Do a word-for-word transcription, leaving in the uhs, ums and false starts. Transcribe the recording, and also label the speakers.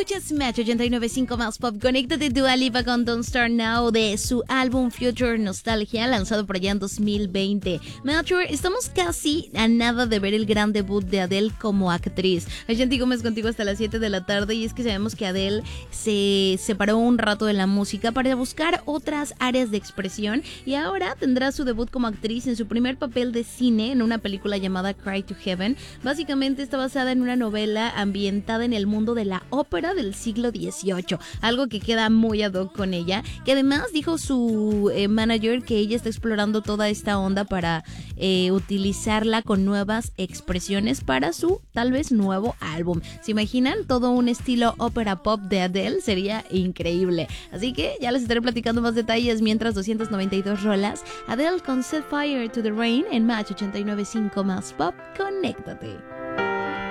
Speaker 1: Escuchas Match ochenta y nueve punto cinco más Pop. Conéctate, Dua Lipa con Don't Start Now de su álbum Future Nostalgia, lanzado por allá en dos mil veinte. Mature, estamos casi a nada de ver el gran debut de Adele como actriz. Ashanti Gómez contigo hasta las siete de la tarde, y es que sabemos que Adele se separó un rato de la música para buscar otras áreas de expresión, y ahora tendrá su debut como actriz en su primer papel de cine en una película llamada Cry to Heaven. Básicamente está basada en una novela ambientada en el mundo de la ópera del siglo dieciocho, algo que queda muy ad hoc con ella, que además dijo su eh, manager que ella está explorando toda esta onda para eh, utilizarla con nuevas expresiones para su tal vez nuevo álbum. ¿Se imaginan? Todo un estilo ópera pop de Adele sería increíble. Así que ya les estaré platicando más detalles. Mientras, doscientas noventa y dos rolas, Adele con Set Fire to the Rain en Match ochenta y nueve punto cinco más Pop. Conéctate.